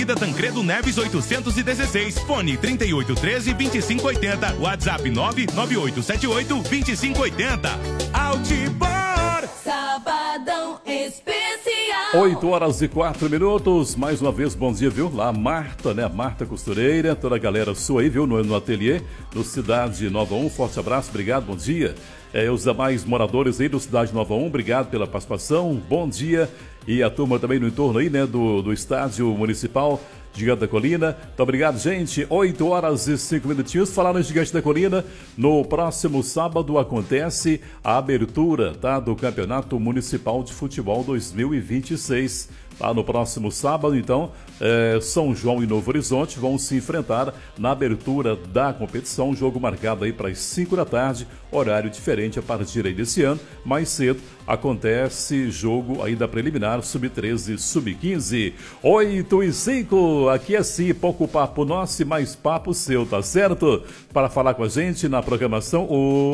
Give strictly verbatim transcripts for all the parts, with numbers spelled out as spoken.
Avenida Tancredo Neves oitocentos e dezesseis, fone trinta e oito, treze, vinte e cinco oitenta, WhatsApp nove nove oito sete oito, vinte e cinco oitenta. Altibor, Sabadão Especial. oito horas e quatro minutos, mais uma vez, bom dia, viu? Lá a Marta, né? Marta Costureira, toda a galera sua aí, viu? No, no ateliê, no Cidade Nova um, forte abraço, obrigado, bom dia. É, os demais moradores aí do Cidade Nova um, obrigado pela participação, bom dia. E a turma também no entorno aí, né? Do, do Estádio Municipal Gigante da Colina. Muito obrigado, gente. oito horas e cinco minutinhos. Falar no Gigante da Colina, no próximo sábado acontece a abertura, tá, do Campeonato Municipal de Futebol dois mil e vinte e seis. Tá, no próximo sábado, então, é, São João e Novo Horizonte vão se enfrentar na abertura da competição. Jogo marcado aí para as cinco da tarde, horário diferente a partir aí desse ano. Mais cedo acontece jogo ainda preliminar, sub treze, sub quinze. oito e cinco, aqui é sim, pouco papo nosso e mais papo seu, tá certo? Para falar com a gente na programação.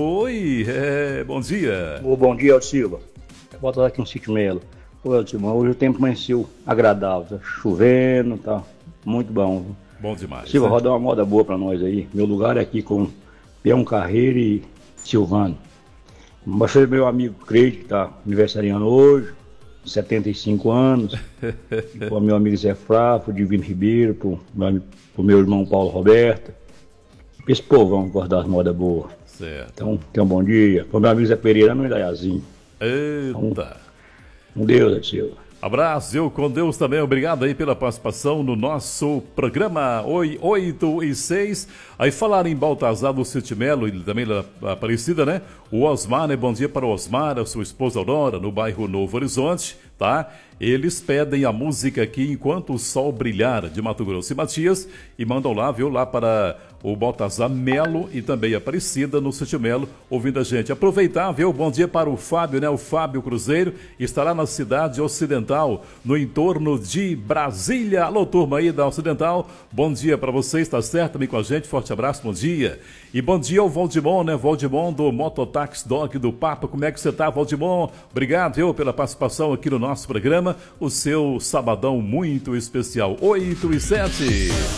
Oi, é, bom dia. Oh, bom dia, Silva. Bota aqui um sítio Melo. Ô, Silva, hoje o tempo amanheceu agradável, tá chovendo, tá muito bom. Viu? Bom demais. Silva, né? roda uma moda boa pra nós aí. Meu lugar é aqui com Peão Carreiro e Silvano. Você, meu amigo Creide, que tá aniversariando hoje, setenta e cinco anos. E pro meu amigo Zé Flá, pro Divino Ribeiro, pro meu, pro meu irmão Paulo Roberto. Esse povão guardar as modas boas. Certo. Então, tenha um bom dia. Pro meu amigo Zé Pereira no Idaiazinho. Eita. Então, um Deus, Silva. Abraço, eu com Deus também, obrigado aí pela participação no nosso programa. Oi, oito e seis. Aí falaram em Baltazar do Sítio Melo e também da Aparecida, né? O Osmar, né? Bom dia para o Osmar, a sua esposa Aurora, no bairro Novo Horizonte, tá? Eles pedem a música aqui Enquanto o Sol Brilhar, de Mato Grosso e Matias, e mandam lá, viu, lá para o Baltazar Melo e também a Aparecida no Sítio Melo, ouvindo a gente. Aproveitar, viu, bom dia para o Fábio, né, o Fábio Cruzeiro, estará na cidade ocidental, no entorno de Brasília. Alô, turma aí da Ocidental, bom dia para vocês, tá certo? Também com a gente, forte abraço, bom dia. E bom dia ao Valdimon, né, Valdimon do Mototaxi Dog do Papa, como é que você tá, Valdimon? Obrigado, viu, pela participação aqui no nosso programa, o seu sabadão muito especial, oito e sete.